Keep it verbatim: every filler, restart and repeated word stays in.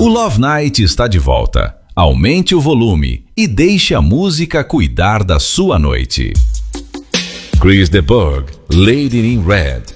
O Love Night está de volta. Aumente o volume e deixe a música cuidar da sua noite. Chris de Burgh, Lady in Red.